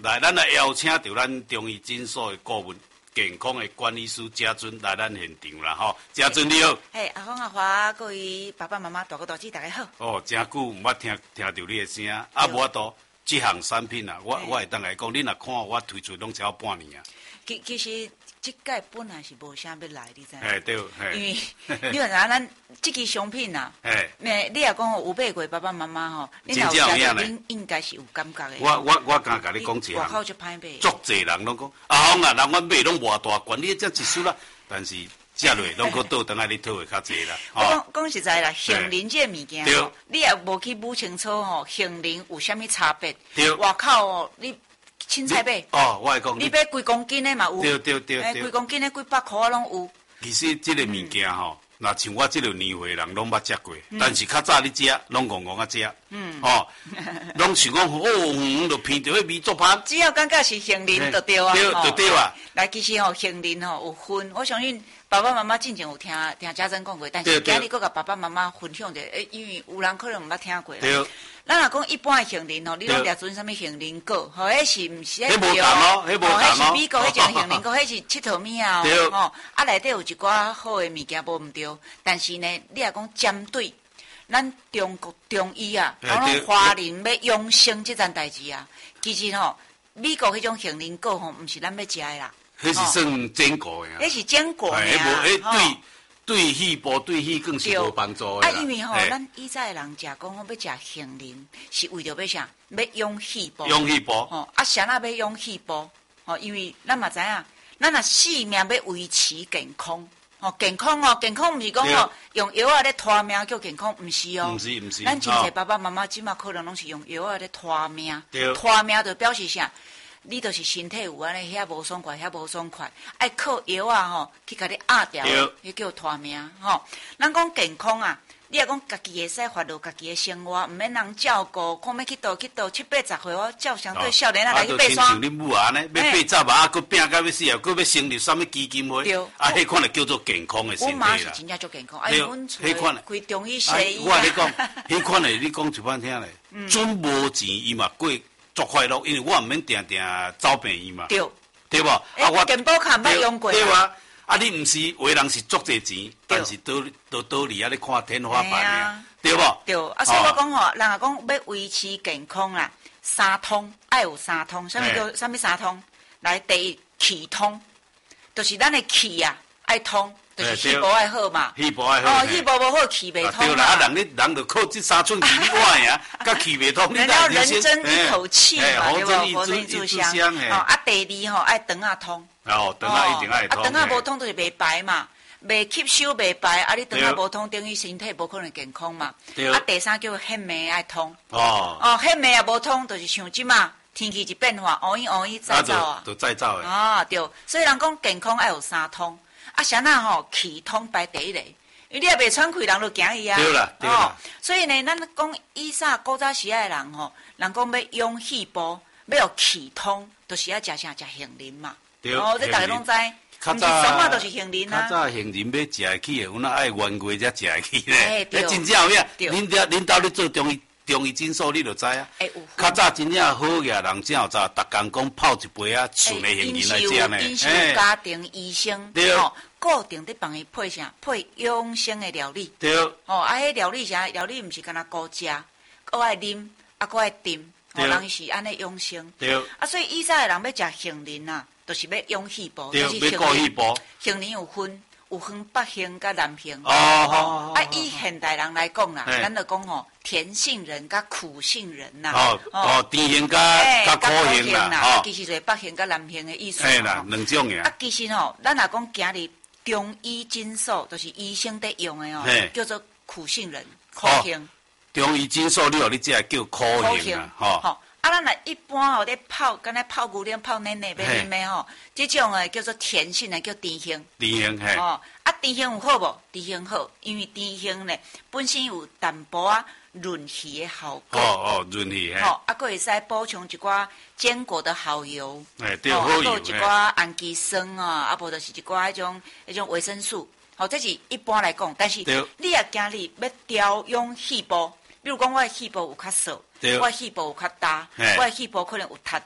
来，咱来邀请到咱中医诊所的顾问、健康的管理师嘉尊来咱现场啦，吼，嘉尊你好。 嘿，阿峰阿华，各位爸爸妈妈、大哥大姐，大家好。 哦，真久毋捌听到你的声，啊，无法度，这项产品啊，我会当来讲，恁若看我推出拢超半年啊。 其实这届本来是无啥要来，你知影？ 哎对， 因为你看咱这支商品呐，你若讲有买过爸爸妈妈吼，你若有食，恁应该是有感觉的。 我敢甲你讲一项，外口就歹买。 足侪人拢讲，阿峰啊，人我买拢偌大罐，你这一束啦，但是食落拢搁倒转来你讨的较济啦。 讲实在啦，杏仁这物件，你也无去摸清楚吼，杏仁有啥物差别？外口哦，你。凊彩买哦，我会讲， 你买几公斤的嘛有， 对， 几公斤的几百块拢有。 其实这个物件吼，那像我这个年岁人拢捌食过，但是较早你食，拢戆戆啊食，拢想讲就闻到迄味足歹。 只要感觉是杏仁就对啊， 就对啊。 来，其实吼杏仁吼有分，我相信爸爸妈妈之前有听家珍讲过，但是今日搁甲爸爸妈妈分享者，因为有人可能毋捌听过。 对。 咱若讲一般的杏仁吼，你拢掠准啥物杏仁果，吼，迄是毋是？ 迄无同哦，迄无同哦。 迄是美国迄种杏仁果，迄是七头米啊，吼，啊内底有一寡好的物件无毋对，但是呢，你若讲针对咱中国中医啊，讲华人要养生这件代志啊，其实吼，美国迄种杏仁果吼，毋是咱要食的啦。 迄是算坚果的啊。 迄是坚果的啊。对肺部、对肺更是无帮助的。 因为吼，咱以前的人食讲，要食杏仁，是为着要啥？要养肺部。 养肺部。 谁那要养肺部？因为咱嘛知影，咱若性命要维持健康。健康毋是讲用药咧拖命叫健康，毋是哦。 毋是。 咱真侪爸爸妈妈即马可能拢是用药咧拖命。 对。 拖命就表示啥？你就是身体有安尼，遐无爽快，爱靠药啊吼去甲你压掉，迄叫拖命吼。咱讲健康啊，你若讲家己会使发落家己的生活，毋免人照顾，看要去倒7、80岁，我照相对少年啊来去爬山。 像恁母啊呢，要80吧，佫拼到要死啊，佫要成立啥物基金会，迄款就叫做健康的身体啦。 我妈是真正足健康，阮厝开中医西医。 我跟你讲，迄款的你讲一般听咧，准无钱伊嘛过。足快乐，因为我毋免定走病院嘛，对无？ 我健保卡毋捌用过。 对啊，你毋是有的人是足侪钱，但是倒里啊咧看天花板啊，对无？ 对，所以我讲吼，人讲要维持健康啦，3通爱有3通，啥物叫啥物3通？来，第一气通，就是咱的气啊爱通。就是气部爱好嘛， 气部爱好， 气部无好，气袂通嘛。人就靠这3寸气我呀，甲气袂通。 人要人争一口气嘛，对不？活一炷香。第二爱肠啊通。 肠啊一定爱通。 肠啊无通就是袂排嘛，袂吸收袂排，你肠啊无通，等于身体无可能健康嘛。第三叫血脉爱通。血脉也无通，就是像即嘛，天气一变化，乌烟再走啊。 就再走的。 对，所以人讲健康爱有3通。啥那吼气通排第一个，因为你也袂喘气，人就惊伊啊。 对啦。 所以呢，咱讲以前古早时代的人吼，人讲要养肺部，要有气通，就是要食杏仁嘛。 对。 这大家拢知。 较早啊，就是杏仁啊。 较早杏仁要食会起的，有那爱原过才食会起咧。 对。 真正有影，恁兜咧做中医诊所，你就知啊。较早真正好个人，真有早，逐工讲泡一杯啊，纯的杏仁来食呢。 因是有家庭医生，固定伫帮伊配啥？配养生的料理。 对。 迄料理啥？料理毋是干那高食，搁爱啉，搁爱炖，人是安尼养生。 对。 所以以前的人要食杏仁啊，就是要养肺部。 对，要顾肺部。 杏仁有分北杏甲南杏。以现代人来讲啦，咱就讲吼，甜杏仁甲苦杏仁呐。 甜杏甲苦杏啦。 其实就是北杏甲南杏的意思。 啦，两种嘅。 其实吼，咱若讲今日中医诊所，就是医生在用的哦，叫做苦杏仁、苦杏。 中医诊所你互你食叫苦杏啊， 咱若一般咧泡，敢若泡牛奶、泡奶奶要啉的吼，这种的叫做甜性的叫甜杏。 甜杏嘿。 甜杏有好无？甜杏好，因为甜杏呢本身有淡薄润肺的效果。 润肺嘿。 佫会使补充一寡坚果的好油。 对，好油。 一寡氨基酸啊，无就是一寡迄种维生素。这是一般来讲，但是你也今日要调养肺部，比如讲我的肺部有较瘦，我的肺部有较大，我的肺部可能有塌掉，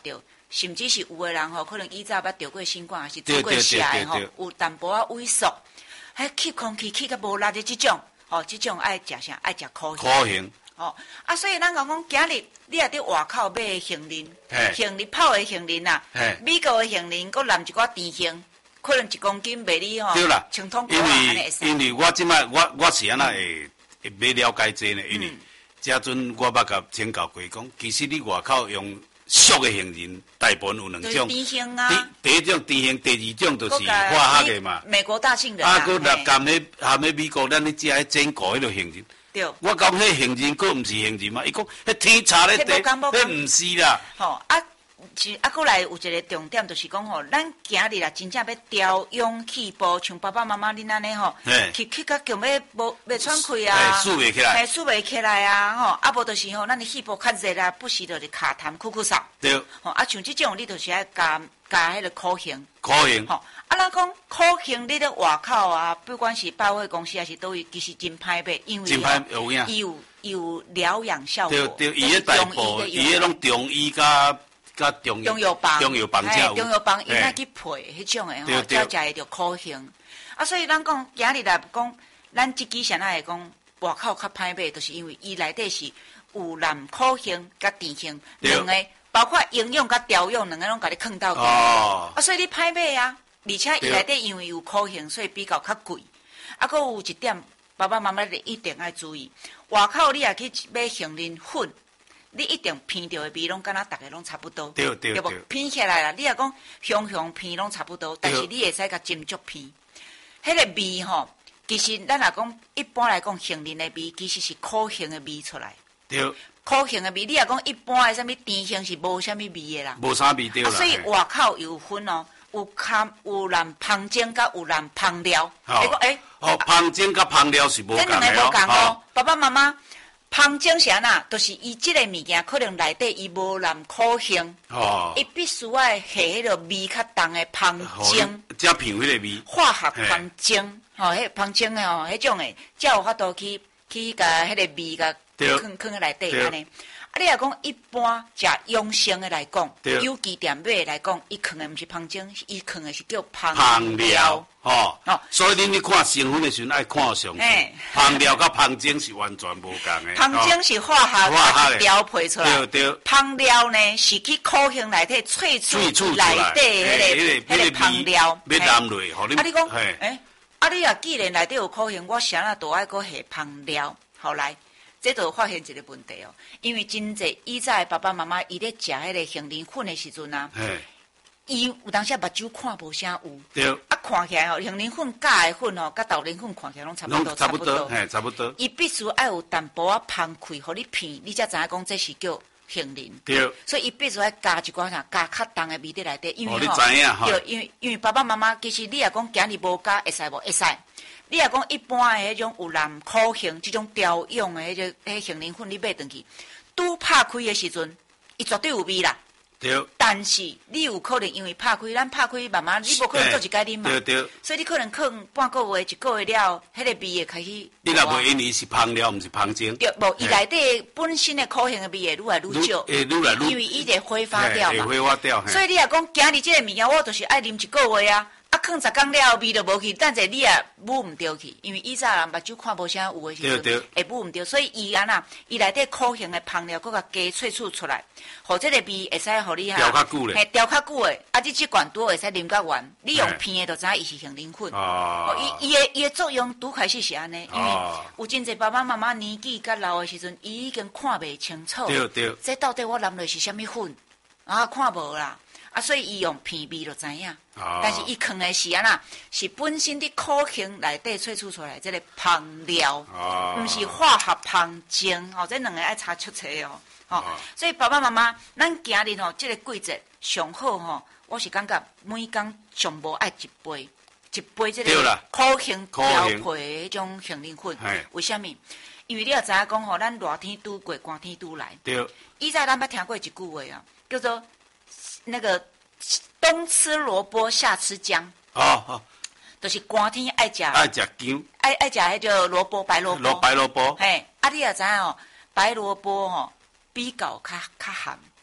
甚至是有的人吼，可能以前捌得过新冠，还是做过痧的吼，有淡薄仔萎缩，迄吸空气吸甲无力的这种，吼，这种爱食啥？爱食苦型。 哦，所以咱讲今日你也伫外口买杏仁，杏仁泡的杏仁啊，美国的杏仁，佮淋一寡甜杏，可能1公斤卖你吼，清通过因为我即摆我是安那会要了解这呢，因为遮阵我捌甲请教过讲，其实你外口用熟的杏仁，大部分有2种， 甜杏啊， 第一种甜杏，第2种就是化学的嘛， 美国大杏仁啊，佮含迄美国咱咧食迄坚果迄个杏仁。我讲迄杏仁，佫毋是杏仁嘛？伊讲迄天茶咧地，迄毋是啦。 吼佫来有一个重点，就是讲吼，咱今日啦，真正要调养气部，像爸爸妈妈恁安尼吼，去甲强要喘气啊， 输袂起来啊，吼，无就是吼，咱的气部较热啦，不时就是卡痰、咳嗽。 对。 吼，像这种你就是爱加迄个苦杏。 吼。 咱讲苦杏，你咧外口啊，不管是百货公司还是倒位，其实真歹买，因为伊有疗养效果。 对，伊迄大部，伊迄拢中医甲中药房中药房伊那去配迄种诶吼，才食会着苦杏。所以咱讲今日来讲，咱即支啥会讲外口较歹买，就是因为伊内底是有含苦杏甲甜杏两个，包括营养甲调养两个拢甲你放到去。所以你歹买啊。而且伊内底因为有苦杏，所以比较较贵。佫有一点，爸爸妈妈一定爱注意，外口你也去买杏仁粉，你一定闻到的味拢敢若大家拢差不多， 对无？闻起来啦，你也讲香闻拢差不多，但是你会使甲斟酌闻，迄个味吼，其实咱若讲一般来讲，杏仁的味其实是苦杏的味出来。 对。 苦杏的味，你也讲一般的啥物甜杏是无啥物味的啦。 无啥味对啦。 所以外口有分哦。有含芳精甲有含芳料， 芳精甲芳料是无共的哦。这两个无共哦， 爸爸妈妈，芳精是安那，就是伊即个物件可能内底伊无含苦杏，伊必须要下迄个味较重的芳精， 才品迄个味。 化学芳精，迄芳精的迄种的，才有法度去甲迄个味甲放喺内底安尼。你若讲一般食养生的来讲，有机店买来讲，伊放的毋是芳精，伊放的是叫芳料。 所以恁去看成分的时阵，爱看详细。芳料甲芳精是完全无共的。 芳精是化学调配出来， 对。 芳料呢是去苦杏内底萃取内底迄个芳料， 要淋落，互恁。 你讲，你若既然内底有苦杏，我啥都爱搁下芳料，后来。这就发现一个问题哦，因为真济以前爸爸妈妈伊咧食迄个杏仁粉的时阵啊，伊有当时目睭看无啥有， 对， 看起来杏仁粉假的粉甲豆仁粉看起来拢差不多，伊必须爱有淡薄仔芳气，互你闻，你才知影讲这是叫杏仁， 对， 所以伊必须爱加一寡加较重的味伫内底，因为因为爸爸妈妈其实你若讲今日无加会使无会使。你若讲一般的迄种有含苦杏这种调养的迄杏仁粉，你买回去，拄拍开的时阵，伊绝对有味啦。 对。 但是你有可能因为拍开，咱拍开慢慢，你无可能做一解啉嘛。 对。 所以你可能半个月、1个月了，迄个味会开始。 你若袂因为是芳料，毋是芳精。 对，无伊内底本身的苦杏的味会愈来愈少，因为伊会挥发掉嘛。 会挥发掉。 所以你若讲今日这个物件，我就是爱啉1个月啊。放10天了，味就无去，但是你也捂唔着去，因为以前人目睭看无啥有的时阵，会捂唔着，所以伊安那，伊内底苦杏的芳料，佮甲加萃取出来，互这个味会使互你调较久咧， 调较久的，你这罐拄会使啉较完，你用片的就知影伊是杏仁粉。伊的作用拄开始是安尼，因为有真侪爸爸妈妈年纪较老的时阵，伊已经看袂清楚， 对， 这到底我淋落是啥物粉看无啦。所以伊用片味就知影，但是伊放的是安那，是本身的苦杏内底萃取出来这个芳料，毋是化学芳精，这两个爱查出册哦。所以爸爸妈妈，咱今日这个季节上好我是感觉每天上无爱一杯这个苦杏调配的迄种杏仁粉，为什么？因为你也知影讲咱热天拄过，寒天拄来。 对。 以前咱捌听过一句话啊，叫做。那个冬吃萝卜夏吃姜，就是寒天爱食姜，爱食迄个萝卜白萝卜， 白萝卜， 你也知影白萝卜比较较咸，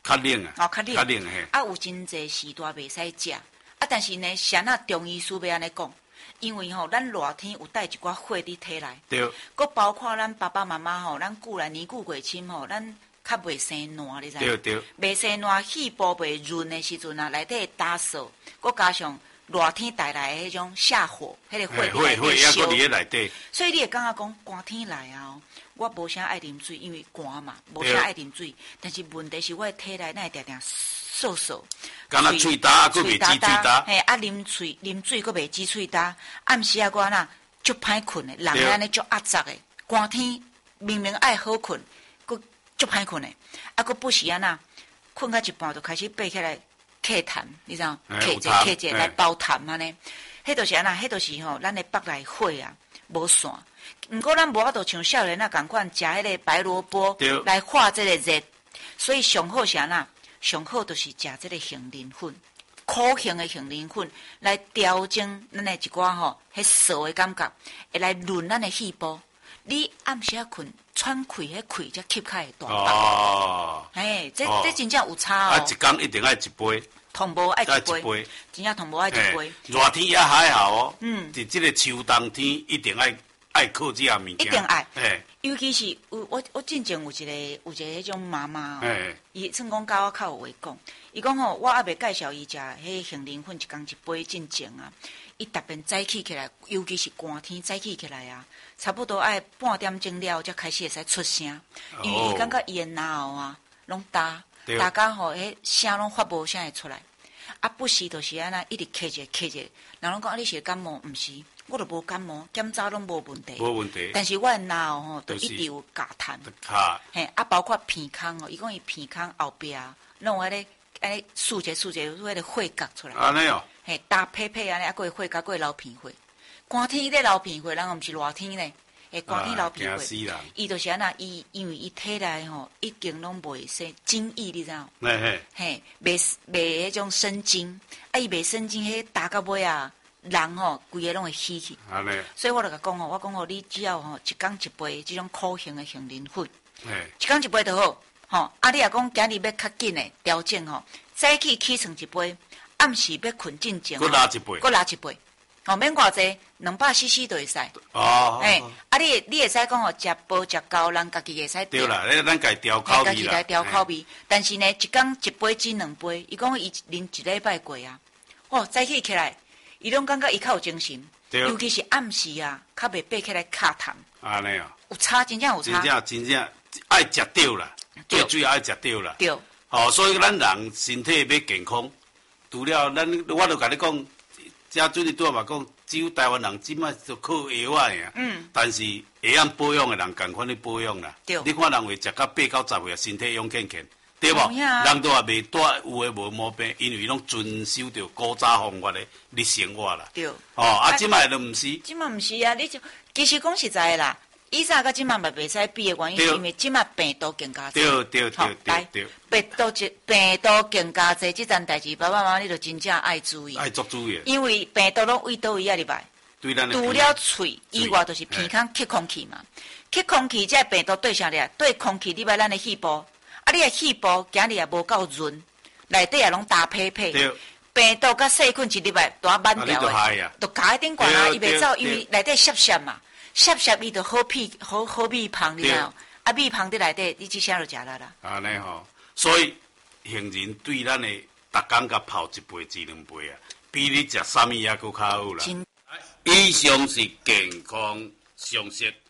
较冷啊， 哦，较冷， 较冷嘿。 啊，有真侪时段袂使食，啊，但是呢，谁啊中医师要安尼讲？因为吼，咱热天有带一寡火伫体内， 对， 佮包括咱爸爸妈妈吼，咱久来年久过亲吼，咱较袂生烂，你知？ 对对， 袂生烂，气部袂润的时阵啊，内底打扫，佮加上热天带来的迄种下火，迄个火会还佫伫咧内底， 所以你会感觉讲寒天来啊，我无啥爱啉水，因为寒嘛，无啥爱啉水。但是问题是我的体内那定定涩涩， 敢若喙焦，佫袂止喙焦。 嘿，啊啉水佫袂止喙焦，暗时啊我若足歹困的，人安尼足压榨的。寒天明明爱好困，佫足歹困的，啊佫不时啊那困到一半就开始爬起来咳痰，你知道？咳者来包痰安尼。迄就是安那，迄就是吼，咱的腹内火啊无散。毋过咱无法度像少年啊共款食迄个白萝卜来化这个热，所以上好是安那，上好就是食这个杏仁粉，苦杏的杏仁粉来调整咱的一寡吼，迄涩的感觉，会来润咱的肺部。你暗时啊困，喘气，迄气才吸开大腹。哦，哎，这真正有差哦。 啊，一工一定爱一杯。 同无爱一杯，真正同无爱一杯。 热天也还好哦。伫这个秋冬天一定爱靠这样物件。 一定爱。尤其是我进前有一个迄种妈妈哦，伊算讲甲我较有话讲，伊讲吼，我还袂介绍伊食迄杏仁粉一工一杯进前啊，伊逐遍早起起来，尤其是寒天早起起来啊，差不多爱半点钟了才开始会使出声，因为伊感觉伊的脑啊拢大家吼，迄声拢发无啥会出来。啊，不时就是安那一直咳者，人拢讲啊，你是感冒，毋是，我都无感冒，检查拢无问题。 无问题。 但是我的脑吼，就一直有夹痰。嘿，啊，包括鼻孔哦，伊讲伊鼻孔后壁弄迄个安尼竖者，迄个血夹出来。 安尼哦。 嘿，大屁屁安尼，啊，过血夹过流鼻血。寒天咧流鼻血，人毋是热天咧。寒天流鼻血，伊就是安那，因为伊体内吼已经拢袂生精液，你知道？嘿，袂迄种生精，啊，伊袂生精，迄打到尾啊，人吼规个拢会死去。安尼。所以我就甲讲吼，我讲吼，你只要吼一工一杯即种苦杏的杏仁粉，一工一杯就好。吼，啊，你若讲今日要较紧的调整吼，早起起床一杯，暗时要困进前， 佫拉一杯， 佫拉一杯。哦，免偌济，200cc 就会使。哦，啊，你会使讲吼，食无食够，人家己会使调。 对啦，咱家己调口味啦。家己来调口味，但是呢，一工一杯至2杯，伊讲伊啉一礼拜过啊。哦，早起起来，伊拢感觉伊较有精神，尤其是暗时啊，较袂爬起来卡痰。 安尼哦。 有差，真正有差。 真正爱食对啦，最主要爱食对啦。 对。 哦，所以咱人身体要健康，除了我就甲你讲。遮最近拄嘛讲，只有台湾人即摆就靠药啊呀。但是会晓保养的人，共款咧保养啦。你看人会食到8到10岁啊，身体勇健健，对无？人都也袂带有诶无毛病，因为拢遵守着古早方法咧咧生活啦。 对。 哦，啊，即摆都毋是。 即摆毋是啊，你就其实讲实在啦。以前甲即摆嘛袂使比的原因，是因为即摆病毒更加多。对。 病毒更加多，即件代志，爸爸妈妈你就真正爱注意。 爱足注意。 因为病毒拢位倒位啊入来，除了喙以外，就是鼻孔吸空气嘛。吸空气，这病毒对啥咧？对空气入来咱的肺部，啊，你的肺部今日也无够润，内底也拢打屁屁。病毒甲细菌一入来，都满掉的，都夹喺顶管啊，伊袂走，因为内底涩嘛。涩伊就好米芳，你知道？啊，米芳伫内底，你即声就食了啦。 安尼吼，所以杏仁对咱的逐工甲泡一杯至2杯啊，比你食啥物也佫较好啦。以上是健康常识。